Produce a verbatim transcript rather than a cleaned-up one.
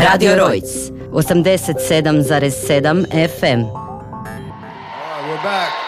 Radio Rojc, osamdeset sedam zarez sedam F M. All right, we're back.